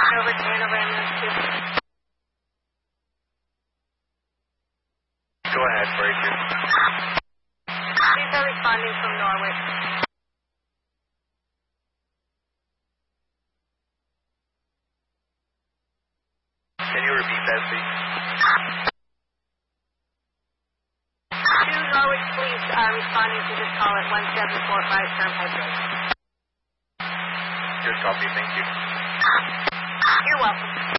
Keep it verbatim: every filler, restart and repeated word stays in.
Over to Hanover Ambulance two. Go ahead, Breaker. These are responding from Norwich. Can you repeat that, please? Two Norwich police are responding to this call at one seven four five Turnpike Road. Good copy, thank you. You're welcome.